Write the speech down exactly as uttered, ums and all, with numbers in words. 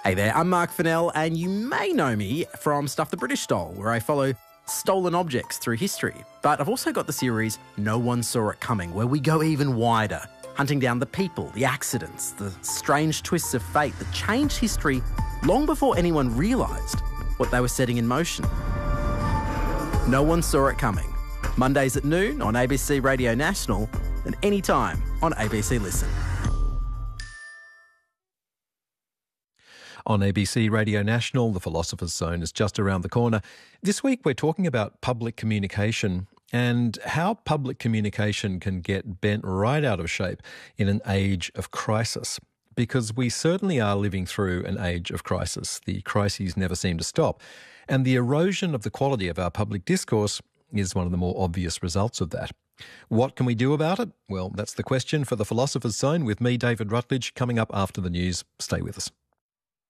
Hey there, I'm Mark Fennell, and you may know me from Stuff the British Stole, where I follow stolen objects through history. But I've also got the series No One Saw It Coming, where we go even wider, hunting down the people, the accidents, the strange twists of fate that changed history long before anyone realised what they were setting in motion. No One Saw It Coming. Mondays at noon on A B C Radio National and anytime on A B C Listen. On A B C Radio National, the Philosopher's Zone is just around the corner. This week we're talking about public communication and how public communication can get bent right out of shape in an age of crisis. Because we certainly are living through an age of crisis. The crises never seem to stop. And the erosion of the quality of our public discourse is one of the more obvious results of that. What can we do about it? Well, that's the question for the Philosopher's Zone with me, David Rutledge, coming up after the news. Stay with us.